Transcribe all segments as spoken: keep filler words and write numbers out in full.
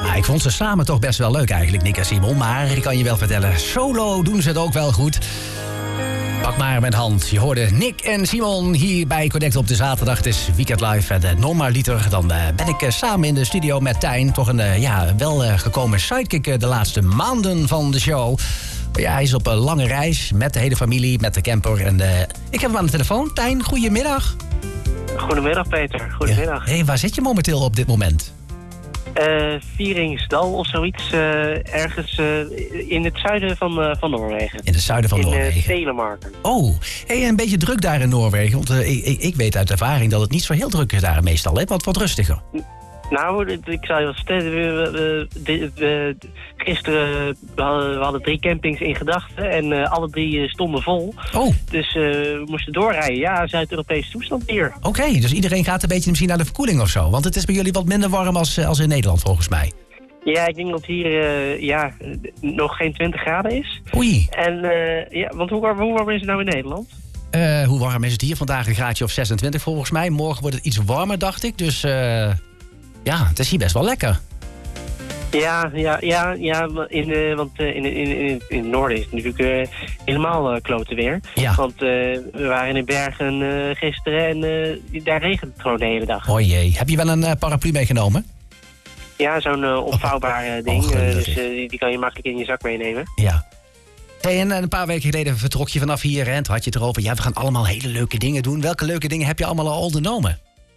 Ja, ik vond ze samen toch best wel leuk eigenlijk, Nick en Simon. Maar ik kan je wel vertellen, solo doen ze het ook wel goed. Pak maar met hand. Je hoorde Nick en Simon hier bij Connect op de zaterdag. Het is Weekend Live en uh, normaliter. Dan uh, ben ik uh, samen in de studio met Tijn. Toch een uh, ja, wel uh, gekomen sidekick uh, de laatste maanden van de show. Ja, hij is op een lange reis met de hele familie, met de camper. En uh, ik heb hem aan de telefoon. Tijn, goedemiddag. Goedemiddag Peter, goedemiddag. Ja. Hey, waar zit je momenteel op dit moment? Uh, Vieringsdal of zoiets, uh, ergens uh, in het zuiden van, uh, van Noorwegen. In het zuiden van in, Noorwegen? In uh, Telemarken. Oh, hey, een beetje druk daar in Noorwegen. Want uh, ik, ik weet uit ervaring dat het niet zo heel druk is daar meestal, hè? Wat wat rustiger. Nou, ik zou je wel vertellen, we, we, we, we, gisteren we hadden, we hadden drie campings in gedachten en uh, alle drie uh, stonden vol. Oh. Dus uh, we moesten doorrijden. Ja, Zuid-Europese toestand hier. Oké, okay, dus iedereen gaat een beetje misschien naar de verkoeling of zo. Want het is bij jullie wat minder warm als, als in Nederland volgens mij. Ja, ik denk dat hier uh, ja, nog geen twintig graden is. Oei. En, uh, ja, want hoe warm, hoe warm is het nou in Nederland? Uh, hoe warm is het hier? Vandaag een graadje of zesentwintig volgens mij. Morgen wordt het iets warmer, dacht ik. Dus uh, ja, het is hier best wel lekker. Ja, ja, ja, ja in, uh, want uh, in, in, in, in het noorden is het natuurlijk uh, helemaal uh, klote weer. Ja. Want uh, we waren in Bergen uh, gisteren en uh, daar regent het gewoon de hele dag. O jee, heb je wel een uh, paraplu meegenomen? Ja, zo'n uh, opvouwbaar uh, ding. Oh, uh, dus uh, die, die kan je makkelijk in je zak meenemen. Ja. Hey, en een paar weken geleden vertrok je vanaf hier en toen had je het erover. Ja, we gaan allemaal hele leuke dingen doen. Welke leuke dingen heb je allemaal al ondernomen?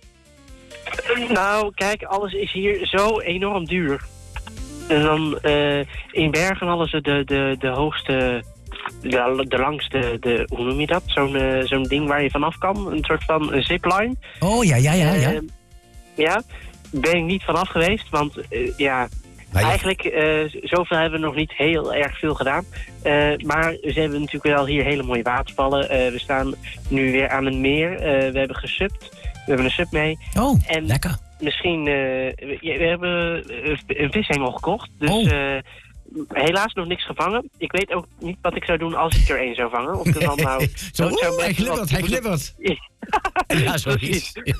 Nou, kijk, alles is hier zo enorm duur. En dan uh, in Bergen hadden ze de, de, de hoogste, de, de langste, de, hoe noem je dat? Zo'n uh, zo'n ding waar je vanaf kan. Een soort van een zipline. Oh, ja, ja, ja, ja. Uh, ja, ben ik niet vanaf geweest, want uh, ja... Maar eigenlijk, uh, zoveel hebben we nog niet heel erg veel gedaan. Uh, maar ze hebben natuurlijk wel hier hele mooie watervallen. Uh, we staan nu weer aan een meer. Uh, we hebben gesubt. We hebben een sub mee. Oh, en lekker. Misschien, uh, we, we hebben een vishengel gekocht. Dus oh. uh, helaas nog niks gevangen. Ik weet ook niet wat ik zou doen als ik er één zou vangen. Of er dan nou... Zo, oeh, hij glibbert, hij glibbert. Ja, zoiets. Ja.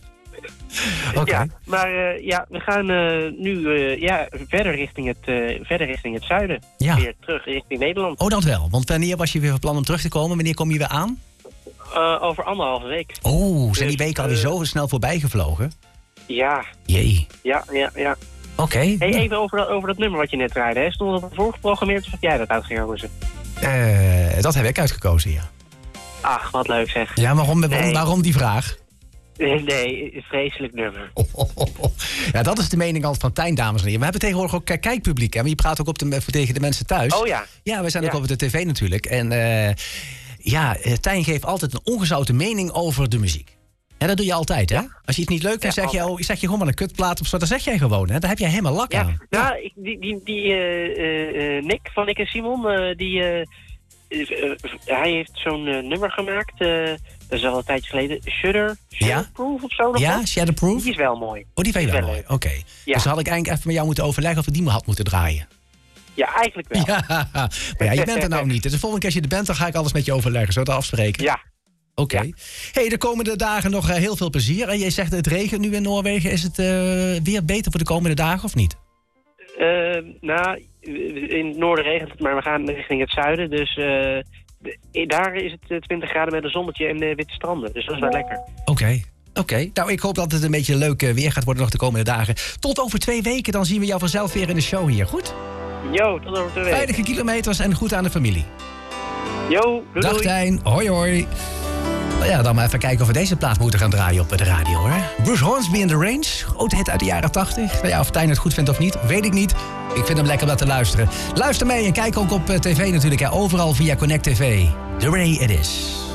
Okay. Ja, maar uh, ja, we gaan uh, nu uh, ja, verder, richting het, uh, verder richting het zuiden. Ja. Weer terug richting Nederland. Oh, dat wel. Want wanneer was je weer van plan om terug te komen? Wanneer kom je weer aan? Uh, over anderhalve week. Oh, zijn die dus, weken alweer uh, zo snel voorbij gevlogen? Ja. Jee. Ja, ja, ja. Oké. Okay. Hey, even over dat, over dat nummer wat je net draaide. Hè? Stond dat voorgeprogrammeerd of heb jij dat uitgekozen? Uh, dat heb ik uitgekozen, ja. Ach, wat leuk zeg. Ja, waarom, waarom, nee. waarom die vraag? Nee, een vreselijk nummer. Oh, oh, oh, oh. Ja, dat is de mening altijd van Tijn, dames en heren. We hebben tegenwoordig ook kijkpubliek, hè? Maar je praat ook op de, tegen de mensen thuis. Oh ja. Ja, we zijn ja. ook op de tv natuurlijk. En uh, ja, Tijn geeft altijd een ongezouten mening over de muziek. Ja, dat doe je altijd, hè? Als je iets niet leuk vindt, ja, zeg, je, oh, zeg je gewoon maar een kutplaat of zo. Dat zeg jij gewoon, hè? Daar heb jij helemaal lak ja. aan. Ja, ja. Ik, die, die, die uh, uh, Nick van Nick en Simon, uh, die... Uh, uh, uh, hij heeft zo'n uh, nummer gemaakt... Uh, dat is al een tijdje geleden. Shudder? Shudderproof ja? of zo? Nog ja, wat? Shudderproof? Die is wel mooi. Oh, die vind je wel mooi. Oké. Okay. Ja. Dus had ik eigenlijk even met jou moeten overleggen of we die maar had moeten draaien. Ja, eigenlijk wel. Ja, maar ja, je bent er nou niet. Dus de volgende keer als je er bent, dan ga ik alles met je overleggen. Zullen we dat afspreken? Ja. Oké. Okay. Ja. Hey, de komende dagen nog uh, heel veel plezier. En jij zegt het regent nu in Noorwegen. Is het uh, weer beter voor de komende dagen of niet? Uh, nou, in het noorden regent het, maar we gaan richting het zuiden. Dus... Uh, De, daar is het twintig graden met een zonnetje en uh, witte stranden. Dus dat is wel lekker. Oké. Okay. Oké, okay. Nou ik hoop dat het een beetje leuk uh, weer gaat worden nog de komende dagen. Tot over twee weken, dan zien we jou vanzelf weer in de show hier, goed? Jo, tot over twee weken. Veilige kilometers en goed aan de familie. Jo, doei. Dag Tijn, hoi hoi. Nou ja, dan maar even kijken of we deze plaat moeten gaan draaien op de radio, hoor. Bruce Hornsby in the Range, grote hit uit de jaren tachtig. Nou ja, of Tijn het goed vindt of niet, weet ik niet. Ik vind hem lekker om dat te luisteren. Luister mee en kijk ook op tv natuurlijk, hè. Overal via Connect T V. The Way It Is.